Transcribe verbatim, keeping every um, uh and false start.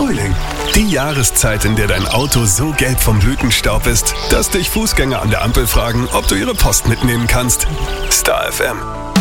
Frühling. Die Jahreszeit, in der dein Auto so gelb vom Blütenstaub ist, dass dich Fußgänger an der Ampel fragen, ob du ihre Post mitnehmen kannst. Star F M.